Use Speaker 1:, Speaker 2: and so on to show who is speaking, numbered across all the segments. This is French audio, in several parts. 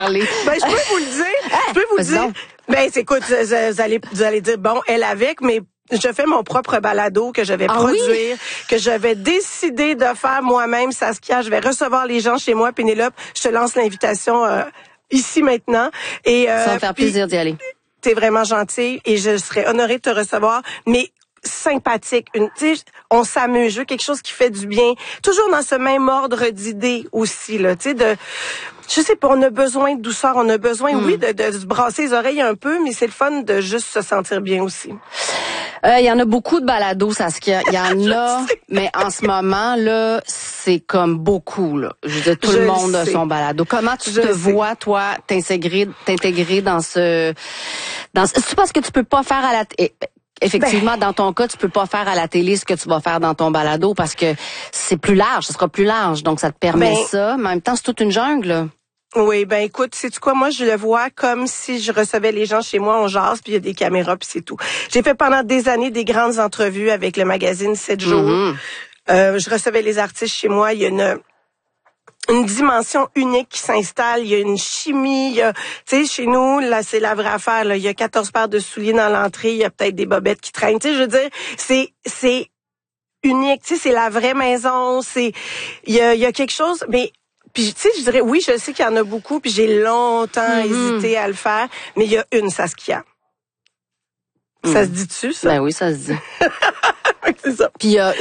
Speaker 1: Ben, je peux vous le dire. Je peux vous le dire. Ben, écoute, vous allez dire, bon, elle avec, mais je fais mon propre balado que je vais produire, que je vais décider de faire moi-même, Saskia. Je vais recevoir les gens chez moi, Pénélope. Je te lance l'invitation ici maintenant. Et
Speaker 2: ça va me faire plaisir d'y aller.
Speaker 1: T'es vraiment gentille et je serais honorée de te recevoir. Mais sympathique, on s'amuse, je veux quelque chose qui fait du bien, toujours dans ce même ordre d'idées aussi là, je sais pas, on a besoin de douceur, on a besoin oui de se brasser les oreilles un peu, mais c'est le fun de juste se sentir bien aussi.
Speaker 2: Il y en a beaucoup de balados, Saskia. Il y en a, mais en ce moment là, c'est comme beaucoup là. Je veux dire, tout le monde a son balado. Comment tu te vois toi t'intégrer dans ce c'est parce que tu peux pas faire à la effectivement, dans ton cas, tu peux pas faire à la télé ce que tu vas faire dans ton balado parce que c'est plus large, ce sera plus large. Donc, ça te permet ça. Mais en même temps, c'est toute une jungle, là.
Speaker 1: Oui, ben écoute, sais-tu quoi, moi je le vois comme si je recevais les gens chez moi, on jase, puis il y a des caméras, puis c'est tout. J'ai fait pendant des années des grandes entrevues avec le magazine 7 jours. Je recevais les artistes chez moi, il y a une dimension unique qui s'installe, il y a une chimie, tu sais, chez nous, là, c'est la vraie affaire, là, il y a 14 paires de souliers dans l'entrée, il y a peut-être des bobettes qui traînent, tu sais, je veux dire, c'est unique, tu sais, c'est la vraie maison, il y a quelque chose, mais puis, tu sais, je dirais, oui, je sais qu'il y en a beaucoup, puis j'ai longtemps hésité à le faire, mais il y a une Saskia. Ça se dit-tu, ça?
Speaker 2: Ben oui, ça se dit.
Speaker 1: C'est ça.
Speaker 2: Puis il y a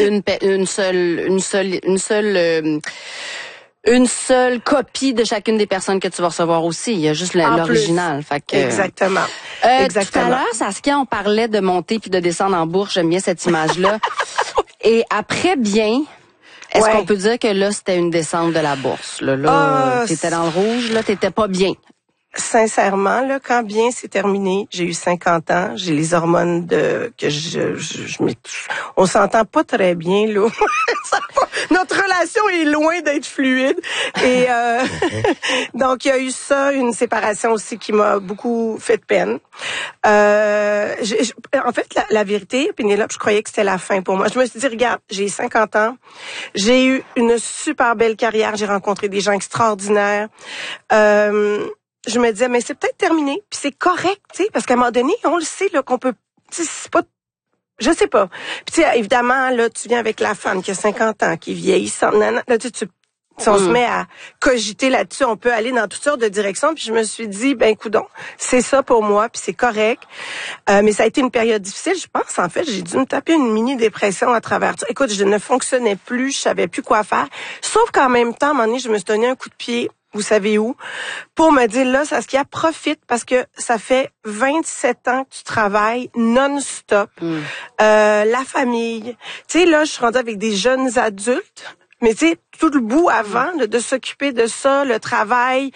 Speaker 2: une seule copie de chacune des personnes que tu vas recevoir aussi. Il y a juste l'original. Fait que,
Speaker 1: exactement.
Speaker 2: Tout à l'heure, Saskia, on parlait de monter puis de descendre en bourse. J'aime bien cette image-là. Et après bien... Est-ce qu'on peut dire que là, c'était une descente de la bourse? Là, t'étais dans le rouge, là, t'étais pas bien.
Speaker 1: Sincèrement, là, quand bien c'est terminé, j'ai eu 50 ans, j'ai les hormones on s'entend pas très bien, là. Notre relation est loin d'être fluide. Et donc, il y a eu ça, une séparation aussi qui m'a beaucoup fait de peine. En fait, la vérité, Pénélope, je croyais que c'était la fin pour moi. Je me suis dit, regarde, j'ai 50 ans, j'ai eu une super belle carrière, j'ai rencontré des gens extraordinaires. Je me disais, mais c'est peut-être terminé, puis c'est correct, tu sais, parce qu'à un moment donné, on le sait, là, qu'on peut, tu sais, c'est pas, je sais pas. Puis tu sais, évidemment, là, tu viens avec la femme qui a 50 ans, qui est vieillissante, là, si on se met à cogiter là-dessus, on peut aller dans toutes sortes de directions. Puis je me suis dit, ben coudonc, c'est ça pour moi, puis c'est correct. Mais ça a été une période difficile. Je pense, en fait, j'ai dû me taper une mini-dépression à travers ça. Écoute, je ne fonctionnais plus, je savais plus quoi faire. Sauf qu'en même temps, à un moment donné, je me suis donné un coup de pied. Vous savez où? Pour me dire, là, Saskia, profite parce que ça fait 27 ans que tu travailles non-stop. La famille. Tu sais, là, je suis rendue avec des jeunes adultes. Mais tu sais, tout le bout avant de s'occuper de ça, le travail,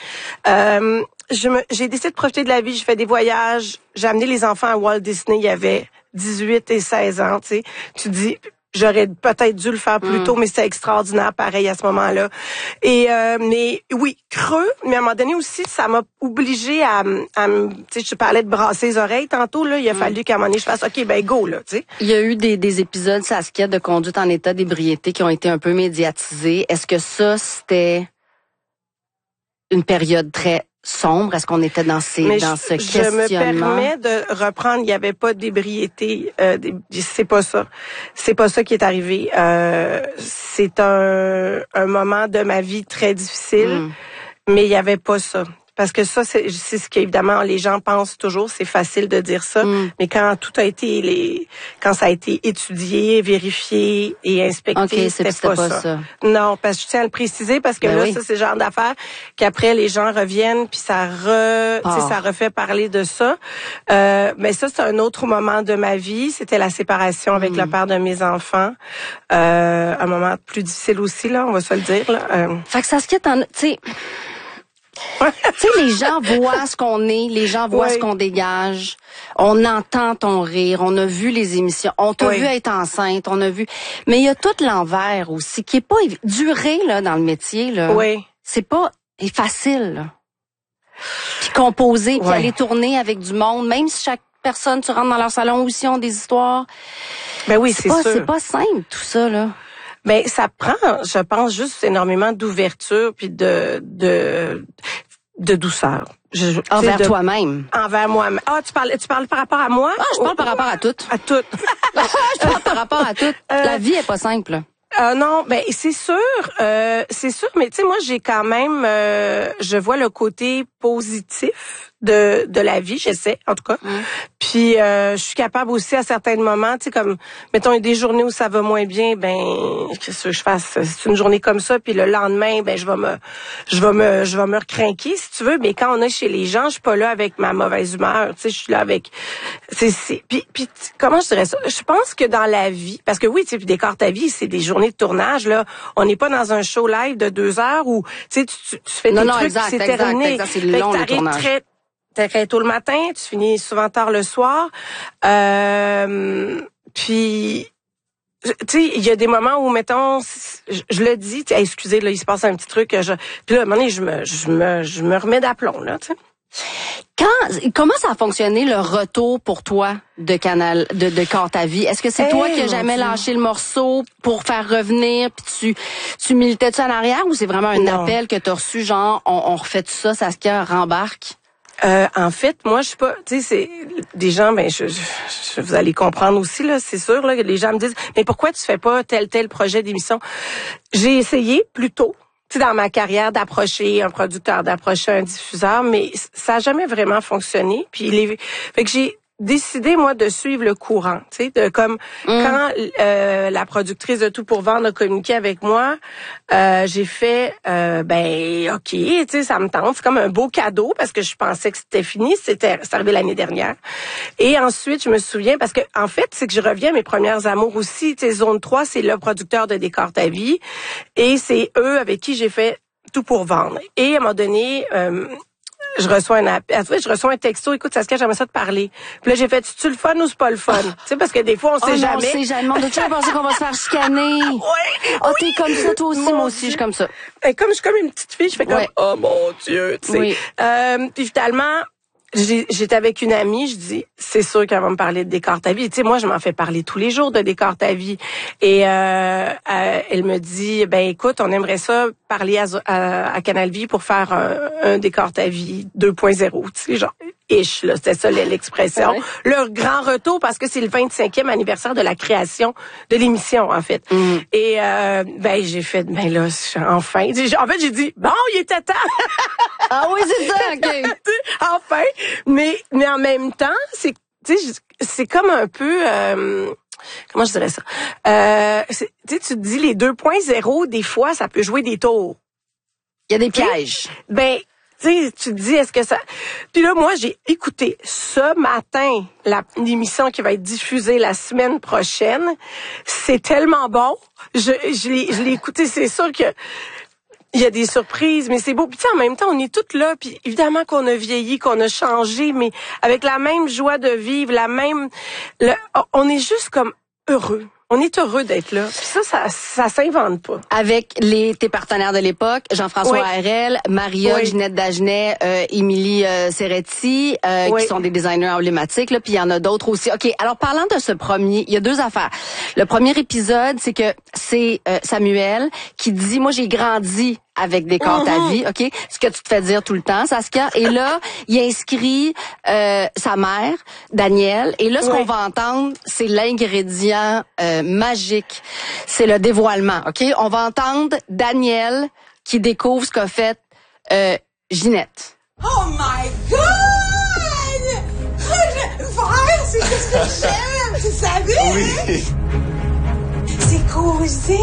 Speaker 1: j'ai décidé de profiter de la vie. J'ai fait des voyages. J'ai amené les enfants à Walt Disney. Il y avait 18 et 16 ans, tu sais. Tu dis... J'aurais peut-être dû le faire plus tôt, mais c'était extraordinaire, pareil, à ce moment-là. Et mais oui, creux, mais à un moment donné aussi, ça m'a obligée à tu sais, je parlais de brasser les oreilles tantôt, là. Il a fallu qu'à un moment donné, je fasse, OK, ben go, là, tu sais.
Speaker 2: Il y a eu des épisodes, Saskia, de conduite en état d'ébriété qui ont été un peu médiatisés. Est-ce que ça, c'était une période très sombre? Est-ce qu'on était dans ce questionnement?
Speaker 1: Je me permets de reprendre, il n'y avait pas d'ébriété. C'est pas ça. C'est pas ça qui est arrivé. C'est un moment de ma vie très difficile, mais il n'y avait pas ça. Parce que ça, c'est ce qu'évidemment les gens pensent toujours, c'est facile de dire ça, mais quand tout a été quand ça a été étudié, vérifié et inspecté, c'était pas ça. Non, parce que je tiens à le préciser parce que ça c'est le genre d'affaires qu'après les gens reviennent puis ça refait parler de ça. Mais ça c'est un autre moment de ma vie, c'était la séparation avec le père de mes enfants. Un moment plus difficile aussi là, on va se le dire là.
Speaker 2: Fait que Saskia, tu sais, les gens voient ce qu'on est, les gens voient ce qu'on dégage. On entend ton rire, on a vu les émissions, on t'a vu être enceinte, on a vu. Mais il y a tout l'envers aussi, qui est pas durer là dans le métier là.
Speaker 1: Oui.
Speaker 2: C'est pas facile. Là. Puis composer, puis aller tourner avec du monde, même si chaque personne, tu rentres dans leur salon aussi, ont des histoires.
Speaker 1: Ben oui, c'est sûr.
Speaker 2: C'est pas simple tout ça là.
Speaker 1: Ben ça prend, je pense, juste énormément d'ouverture puis de de douceur.
Speaker 2: Envers toi-même.
Speaker 1: Envers moi-même. Ah, tu parles par rapport à moi?
Speaker 2: Ah, je parle par rapport à tout.
Speaker 1: À tout.
Speaker 2: Je parle par rapport à tout. La vie est pas simple.
Speaker 1: Non, ben c'est sûr, mais tu sais, moi j'ai quand même, je vois le côté positif de la vie, j'essaie en tout cas. Puis je suis capable aussi à certains moments, tu sais, comme mettons il y a des journées où ça va moins bien, ben qu'est-ce que je fasse? C'est une journée comme ça, puis le lendemain, ben je vais me recrinquer si tu veux. Mais quand on est chez les gens, je suis pas là avec ma mauvaise humeur, tu sais, je suis là avec, puis comment je dirais ça? Je pense que dans la vie, parce que oui, tu sais, puis Décore ta vie, c'est des journées de tournage là. On n'est pas dans un show live de 2 heures où tu sais tu fais tes trucs,
Speaker 2: exact,
Speaker 1: c'est terminé.
Speaker 2: Exact, c'est long le tournage.
Speaker 1: Très tôt le matin, tu finis souvent tard le soir. Puis tu sais, il y a des moments où mettons je le dis, excusez là, il se passe un petit truc, puis là à un moment donné, je me remets d'aplomb là, tu sais.
Speaker 2: Comment ça a fonctionné le retour pour toi de Décore ta vie? Est-ce que c'est toi qui as jamais lâché le morceau pour faire revenir puis tu militais-tu en arrière ou c'est vraiment un appel que tu as reçu genre on refait tout ça, Saskia rembarque?
Speaker 1: En fait, moi, je suis pas, tu sais, c'est des gens, ben, vous allez comprendre aussi là, c'est sûr là, que les gens me disent, mais pourquoi tu fais pas tel projet d'émission? J'ai essayé plus tôt, tu sais, dans ma carrière d'approcher un producteur, d'approcher un diffuseur, mais ça a jamais vraiment fonctionné. Puis fait que j'ai décidé moi de suivre le courant, tu sais, de comme quand la productrice de Tout pour vendre a communiqué avec moi, j'ai fait ben OK, tu sais, ça me tente, c'est comme un beau cadeau parce que je pensais que c'était fini, c'est arrivé l'année dernière. Et ensuite, je me souviens parce que en fait, c'est que je reviens à mes premières amours aussi, tu sais, Zone 3, c'est le producteur de Décore ta vie et c'est eux avec qui j'ai fait Tout pour vendre. Et à un moment donné, je reçois un texto, écoute, Saskia, j'aimerais ça te parler. Puis là, j'ai fait, tu le fun ou c'est pas le fun? Tu sais, parce que des fois, on sait jamais.
Speaker 2: On sait jamais. On a pensé qu'on va se faire chicaner.
Speaker 1: Oui.
Speaker 2: T'es comme ça, toi aussi, moi aussi, je suis comme ça.
Speaker 1: Et comme je suis comme une petite fille, je fais comme, oh mon Dieu, tu sais. Oui. Puis finalement, j'étais avec une amie, je dis, c'est sûr qu'elle va me parler de Décore ta vie. Tu sais, moi, je m'en fais parler tous les jours de Décore ta vie. Et elle me dit, ben écoute, on aimerait ça parler à Canal Vie pour faire un Décore ta vie 2.0, tu sais, genre, ish, là, c'était ça l'expression. Ouais. Le grand retour, parce que c'est le 25e anniversaire de la création de l'émission, en fait. Et ben j'ai fait, ben là, enfin. En fait, j'ai dit, bon, il était temps.
Speaker 2: Ah oui, c'est ça, OK.
Speaker 1: Enfin. Mais en même temps, c'est comme un peu comment je dirais ça? Tu te dis les 2.0, des fois, ça peut jouer des tours.
Speaker 2: Il y a des pièges.
Speaker 1: Ben, tu te dis, est-ce que ça... Puis là, moi, j'ai écouté ce matin l'émission qui va être diffusée la semaine prochaine. C'est tellement bon. Je l'ai écouté, c'est sûr que il y a des surprises, mais c'est beau. Puis en même temps, on est toutes là. Puis évidemment qu'on a vieilli, qu'on a changé, mais avec la même joie de vivre, on est juste comme heureux. On est heureux d'être là. Puis ça s'invente pas.
Speaker 2: Avec tes partenaires de l'époque, Jean-François Harel, Maria, Ginette Dagenet, Émilie Serretti, qui sont des designers emblématiques. Là, puis il y en a d'autres aussi. OK, alors parlant de ce premier, il y a 2 affaires. Le premier épisode, c'est que c'est Samuel qui dit, moi j'ai grandi avec Décore ta vie, OK? Ce que tu te fais dire tout le temps, Saskia. Et là, il inscrit sa mère, Danielle. Et là, ce qu'on va entendre, c'est l'ingrédient magique. C'est le dévoilement, OK? On va entendre Danielle qui découvre ce qu'a fait Ginette.
Speaker 3: Oh my God! Vert, c'est ce que j'aime, tu savais?
Speaker 4: Oui.
Speaker 3: C'est causé.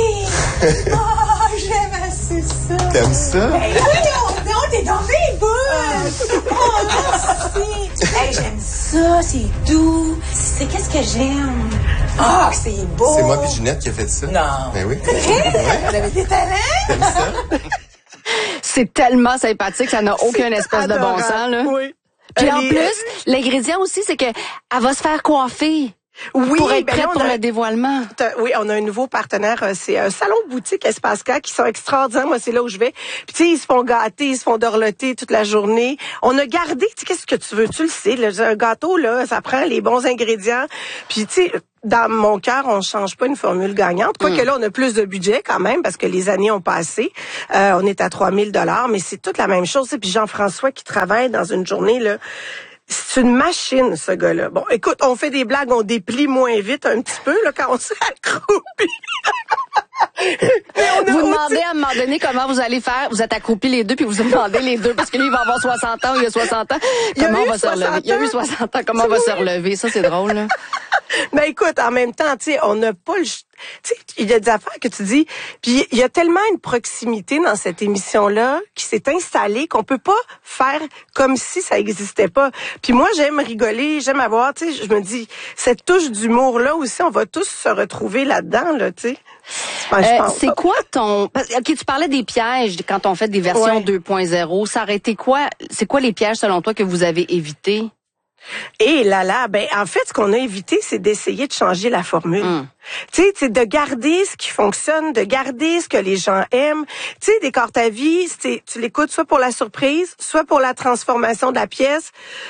Speaker 3: Oh, j'aime assez ça.
Speaker 4: T'aimes ça?
Speaker 3: Hey, non, t'es dans mes boules. Oh, merci. Hey, j'aime ça, c'est doux. C'est qu'est-ce que j'aime? Ah, oh, c'est beau.
Speaker 4: C'est moi puis Ginette qui a fait ça.
Speaker 3: Non.
Speaker 4: Ben oui.
Speaker 3: Vous avez des talents?
Speaker 4: T'aimes ça?
Speaker 2: C'est tellement sympathique, ça n'a aucun espèce de bon sens, là.
Speaker 1: Oui.
Speaker 2: Puis en plus, l'ingrédient aussi, c'est que elle va se faire coiffer.
Speaker 1: Oui,
Speaker 2: pour être prête pour le dévoilement.
Speaker 1: Oui, on a un nouveau partenaire, c'est un salon boutique Espaska qui sont extraordinaires. Moi, c'est là où je vais. Puis tu sais, ils se font gâter, ils se font dorloter toute la journée. On a gardé, tu sais, qu'est-ce que tu veux, tu le sais, là, un gâteau là, ça prend les bons ingrédients. Puis tu sais, dans mon cœur, on change pas une formule gagnante. Quoique là, on a plus de budget quand même parce que les années ont passé. On est à 3000 $, mais c'est toute la même chose. Puis Jean-François qui travaille dans une journée là. C'est une machine, ce gars-là. Bon, écoute, on fait des blagues, on déplie moins vite un petit peu là quand on s'est accroupi.
Speaker 2: Vous demandez à un moment donné comment vous allez faire. Vous êtes accroupis les deux, puis vous demandez les deux, parce que lui, il va avoir 60 ans, il a 60 ans. Comment on va se relever? Il a eu 60 ans, comment on va se relever? Ça, c'est drôle, là.
Speaker 1: Mais écoute, en même temps, tu sais, on n'a pas le... Tu sais, il y a des affaires que tu dis, puis il y a tellement une proximité dans cette émission-là qui s'est installée qu'on peut pas faire comme si ça existait pas. Puis moi, j'aime rigoler, j'aime avoir, tu sais, je me dis, cette touche d'humour-là aussi, on va tous se retrouver là-dedans, là, tu sais.
Speaker 2: C'est quoi ton... OK, tu parlais des pièges quand on fait des versions 2.0. Ça aurait été quoi? C'est quoi les pièges, selon toi, que vous avez évités?
Speaker 1: Et là, ben en fait, ce qu'on a évité, c'est d'essayer de changer la formule. Tu sais, de garder ce qui fonctionne, de garder ce que les gens aiment. Tu sais, Décore ta vie, tu l'écoutes soit pour la surprise, soit pour la transformation de la pièce,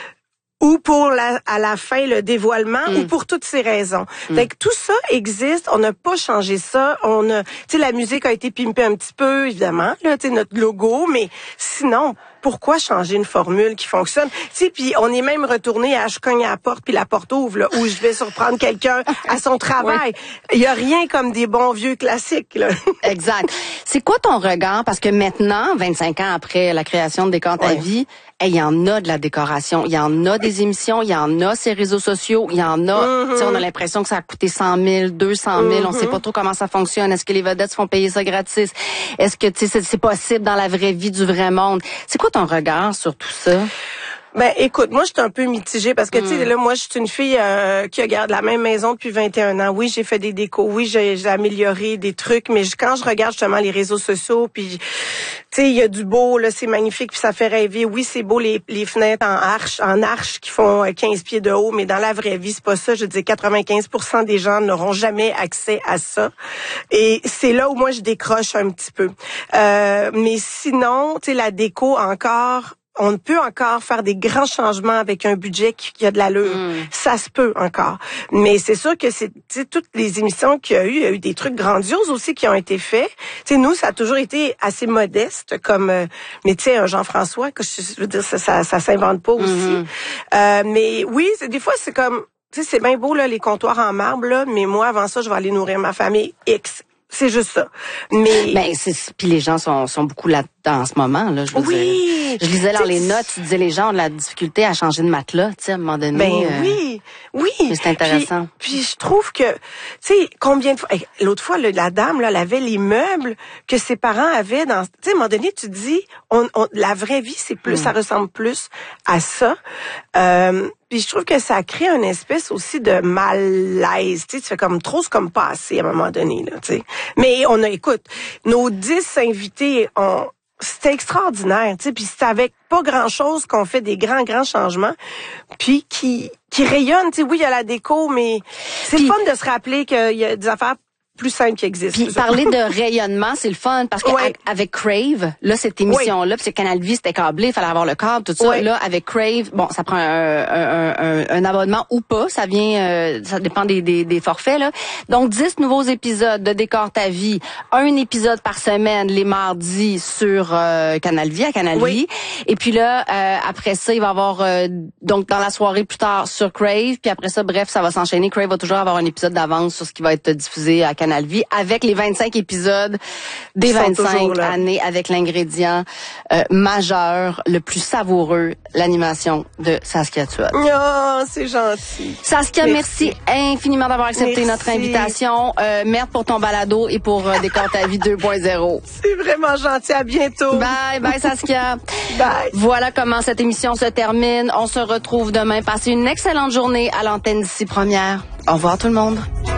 Speaker 1: ou pour à la fin le dévoilement, ou pour toutes ces raisons. Fait que tout ça existe, on n'a pas changé ça, tu sais, la musique a été pimpée un petit peu, évidemment, là, tu sais, notre logo, mais sinon, pourquoi changer une formule qui fonctionne? Tu sais, puis on est même retourné à je cogne à la porte, puis la porte ouvre, là, où je vais surprendre quelqu'un à son travail. Il y a rien comme des bons vieux classiques, là.
Speaker 2: Exact. C'est quoi ton regard? Parce que maintenant, 25 ans après la création de Décore ta vie, il y en a de la décoration, il y en a des émissions, il y en a ces réseaux sociaux, il y en a, tu sais, on a l'impression que ça a coûté 100 000, 200 000, on sait pas trop comment ça fonctionne. Est-ce que les vedettes se font payer ça gratis? Est-ce que, tu sais, c'est possible dans la vraie vie du vrai monde? C'est quoi ton regard sur tout ça?
Speaker 1: Ben, écoute, moi, je suis un peu mitigée parce que, tu sais, là, moi, je suis une fille qui regarde la même maison depuis 21 ans. Oui, j'ai fait des décos. Oui, j'ai amélioré des trucs. Mais quand je regarde justement les réseaux sociaux, puis, tu sais, il y a du beau, là, c'est magnifique, puis ça fait rêver. Oui, c'est beau, les fenêtres en arche qui font 15 pieds de haut, mais dans la vraie vie, c'est pas ça. Je dis 95% des gens n'auront jamais accès à ça. Et c'est là où moi, je décroche un petit peu. Mais sinon, tu sais, la déco encore... On peut encore faire des grands changements avec un budget qui a de l'allure. Ça se peut encore. Mais c'est sûr que c'est toutes les émissions qu'il y a eu des trucs grandioses aussi qui ont été faits. Tu sais, nous, ça a toujours été assez modeste comme mais tu sais, un Jean-François, que je veux dire, ça s'invente pas aussi. Mais oui, des fois, c'est comme, tu sais, c'est bien beau, là, les comptoirs en marbre, là, mais moi, avant ça, je vais aller nourrir ma famille X. C'est juste ça. Mais
Speaker 2: puis les gens sont beaucoup là-dedans en ce moment, là, je veux dire. Je lisais dans les notes, tu disais les gens ont de la difficulté à changer de matelas, tu sais, à un moment donné.
Speaker 1: Ben oui.
Speaker 2: Mais c'est intéressant.
Speaker 1: Puis je trouve que, tu sais, combien de fois, l'autre fois, la dame, là, elle avait les meubles que ses parents avaient dans, tu sais, à un moment donné, tu te dis, la vraie vie, c'est plus, ça ressemble plus à ça. Puis je trouve que ça crée une espèce aussi de malaise, tu sais, tu fais comme trop, c'est comme pas assez à un moment donné, là, tu sais. Mais écoute, nos 10 invités c'était extraordinaire, tu sais, puis c'est avec pas grand-chose qu'on fait des grands changements, puis qui rayonnent, tu sais, oui, il y a la déco, mais c'est le fun de se rappeler qu'il y a des affaires plus simple qui existe.
Speaker 2: Puis parler de rayonnement, c'est le fun parce que avec Crave, là cette émission-là, puis c'est Canal Vie, c'était câblé, il fallait avoir le câble, tout ça. Là avec Crave, bon, ça prend un abonnement ou pas, ça vient, ça dépend des forfaits là. Donc 10 nouveaux épisodes de Décore ta vie, un épisode par semaine les mardis sur Canal Vie, à Canal Vie. Et puis là après ça, il va y avoir donc dans la soirée plus tard sur Crave, puis après ça, bref, ça va s'enchaîner. Crave va toujours avoir un épisode d'avance sur ce qui va être diffusé à Canal Vie avec les 25 épisodes des 25 années avec l'ingrédient majeur, le plus savoureux, l'animation de Saskia Tuot.
Speaker 1: Oh, c'est gentil.
Speaker 2: Saskia, merci infiniment d'avoir accepté notre invitation. Merde pour ton balado et pour Décore ta vie 2.0.
Speaker 1: C'est vraiment gentil. À bientôt.
Speaker 2: Bye Saskia.
Speaker 1: Bye.
Speaker 2: Voilà comment cette émission se termine. On se retrouve demain. Passez une excellente journée à l'antenne d'ici Première. Au revoir tout le monde.